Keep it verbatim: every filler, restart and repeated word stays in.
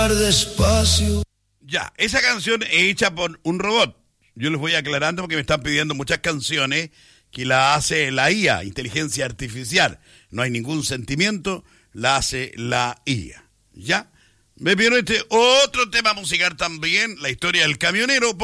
andar despacio. Ya, esa canción es hecha por un robot. Yo les voy aclarando porque me están pidiendo muchas canciones que la hace la I A, inteligencia artificial. No hay ningún sentimiento, la hace la I A. ¿Ya? Me pidieron este otro tema musical también, la historia del camionero.